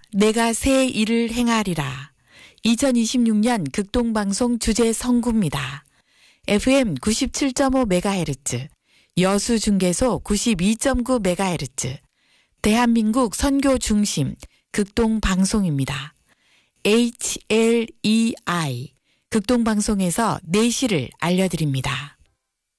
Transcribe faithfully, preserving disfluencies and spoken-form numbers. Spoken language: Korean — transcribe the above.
내가 새 일을 행하리라. 이천이십육 년 극동방송 주제 선구입니다. 에프엠 구십칠 점 오 메가헤르츠, 여수중계소 구십이 점 구 메가헤르츠, 대한민국 선교 중심 극동방송입니다. 에이치엘이아이 극동방송에서 내시를 알려드립니다.